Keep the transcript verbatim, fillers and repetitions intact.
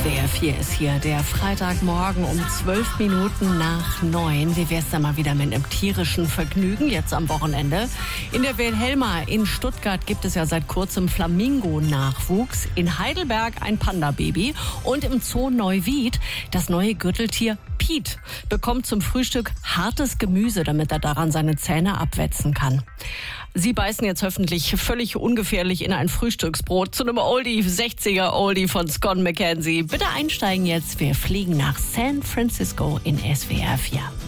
S W R vier ist hier, der Freitagmorgen um zwölf Minuten nach neun. Wie wär's da mal wieder mit einem tierischen Vergnügen jetzt am Wochenende? In der Wilhelma in Stuttgart gibt es ja seit kurzem Flamingo-Nachwuchs. In Heidelberg ein Panda-Baby und im Zoo Neuwied das neue Gürteltier Piet bekommt zum Frühstück hartes Gemüse, damit er daran seine Zähne abwetzen kann. Sie beißen jetzt hoffentlich völlig ungefährlich in ein Frühstücksbrot zu einem Oldie, sechziger Oldie von Scott McKenzie. Bitte einsteigen jetzt, wir fliegen nach San Francisco in S W R vier.